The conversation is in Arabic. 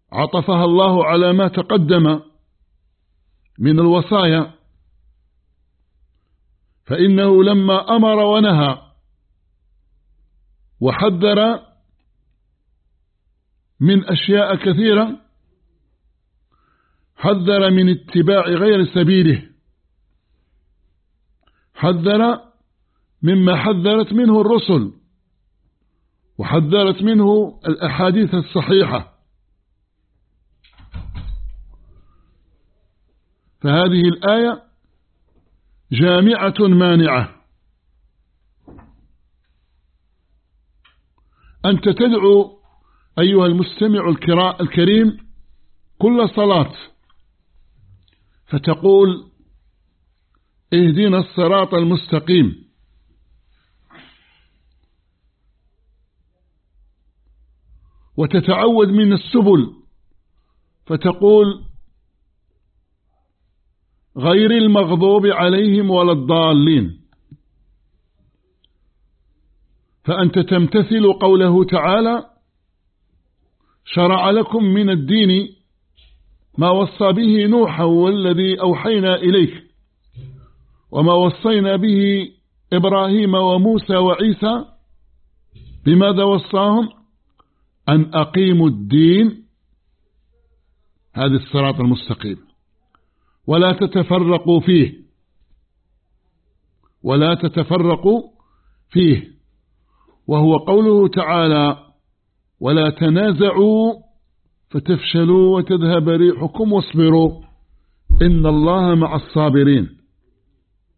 عطفها الله على ما تقدم من الوصايا، فإنه لما أمر ونهى وحذر من أشياء كثيرة، حذر من اتباع غير سبيله، حذر مما حذرت منه الرسل وحذرت منه الأحاديث الصحيحة. فهذه الآية جامعة مانعة. أنت تدعو أيها المستمع الكريم كل صلاة فتقول اهدنا الصراط المستقيم، وتتعوذ من السبل فتقول غير المغضوب عليهم ولا الضالين. فأنت تمتثل قوله تعالى شرع لكم من الدين ما وصى به نوحا والذي أوحينا إليك وما وصينا به إبراهيم وموسى وعيسى، بماذا وصاهم؟ أن أقيموا الدين، هذا الصراط المستقيم، ولا تتفرقوا فيه، ولا تتفرقوا فيه. وهو قوله تعالى ولا تنازعوا فتفشلوا وتذهب ريحكم واصبروا إن الله مع الصابرين.